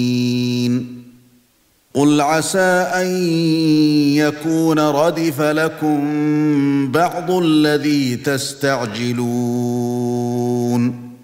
قُلْ عَسَىٰ أَن يَكُونَ رَدِفَ لَكُم بَعْضُ الَّذِي تَسْتَعْجِلُونَ